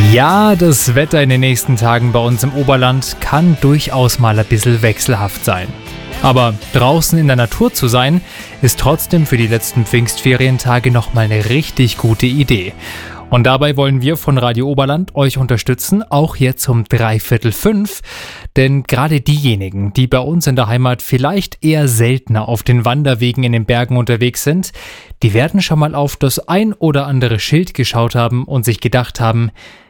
Ja, das Wetter in den nächsten Tagen bei uns im Oberland kann durchaus mal ein bisschen wechselhaft sein. Aber draußen in der Natur zu sein, ist trotzdem für die letzten Pfingstferientage nochmal eine richtig gute Idee. Und dabei wollen wir von Radio Oberland euch unterstützen, auch jetzt um 4:45. Denn gerade diejenigen, die bei uns in der Heimat vielleicht eher seltener auf den Wanderwegen in den Bergen unterwegs sind, die werden schon mal auf das ein oder andere Schild geschaut haben und sich gedacht haben,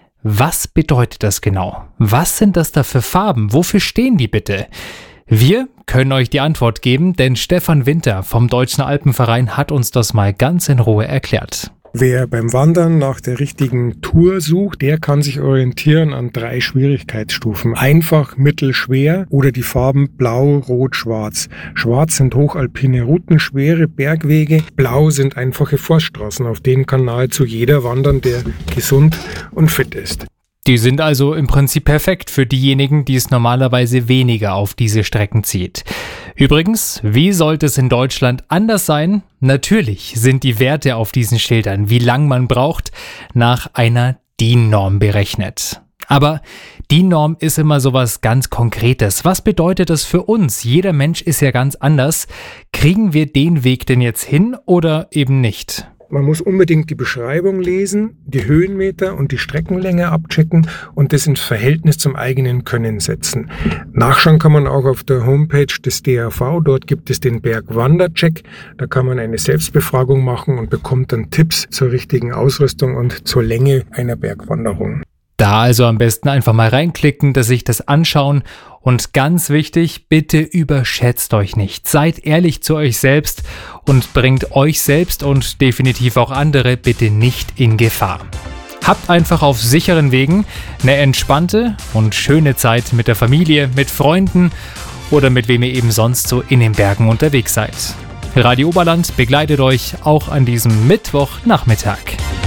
was bedeutet das genau? Was sind das da für Farben? Wofür stehen die bitte? Wir können euch die Antwort geben, denn Stefan Winter vom Deutschen Alpenverein hat uns das mal ganz in Ruhe erklärt. Wer beim Wandern nach der richtigen Tour sucht, der kann sich orientieren an 3 Schwierigkeitsstufen. Einfach, mittel, schwer oder die Farben Blau, Rot, Schwarz. Schwarz sind hochalpine Routen, schwere Bergwege. Blau sind einfache Forststraßen, auf denen kann nahezu jeder wandern, der gesund und fit ist. Die sind also im Prinzip perfekt für diejenigen, die es normalerweise weniger auf diese Strecken zieht. Übrigens, wie sollte es in Deutschland anders sein? Natürlich sind die Werte auf diesen Schildern, wie lang man braucht, nach einer DIN-Norm berechnet. Aber DIN-Norm ist immer sowas ganz Konkretes. Was bedeutet das für uns? Jeder Mensch ist ja ganz anders. Kriegen wir den Weg denn jetzt hin oder eben nicht? Man muss unbedingt die Beschreibung lesen, die Höhenmeter und die Streckenlänge abchecken und das ins Verhältnis zum eigenen Können setzen. Nachschauen kann man auch auf der Homepage des DAV, dort gibt es den Bergwandercheck. Da kann man eine Selbstbefragung machen und bekommt dann Tipps zur richtigen Ausrüstung und zur Länge einer Bergwanderung. Da also am besten einfach mal reinklicken, dass sich das anschauen. Und ganz wichtig, bitte überschätzt euch nicht. Seid ehrlich zu euch selbst und bringt euch selbst und definitiv auch andere bitte nicht in Gefahr. Habt einfach auf sicheren Wegen eine entspannte und schöne Zeit mit der Familie, mit Freunden oder mit wem ihr eben sonst so in den Bergen unterwegs seid. Radio Oberland begleitet euch auch an diesem Mittwochnachmittag.